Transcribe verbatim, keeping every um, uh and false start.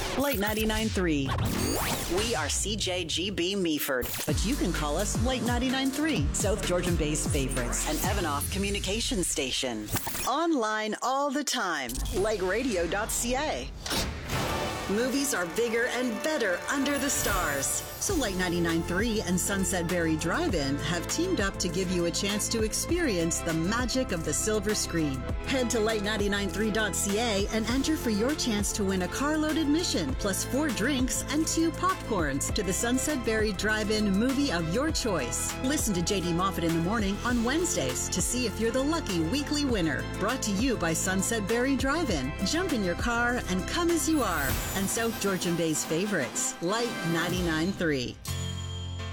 Light ninety-nine point three. We are C J G B Meaford, but you can call us Light ninety-nine point three, South Georgian Bay's favorites, an Evanoff communication station. Online all the time, like radio dot c a. Movies are bigger and better under the stars. So Light ninety-nine point three and Sunset Berry Drive-In have teamed up to give you a chance to experience the magic of the silver screen. Head to light ninety-nine point three dot c a and enter for your chance to win a carload admission, plus four drinks and two popcorns to the Sunset Berry Drive-In movie of your choice. Listen to J D Moffat in the morning on Wednesdays to see if you're the lucky weekly winner. Brought to you by Sunset Berry Drive-In. Jump in your car and come as you are. And South Georgian Bay's favorites, Light ninety-nine point three.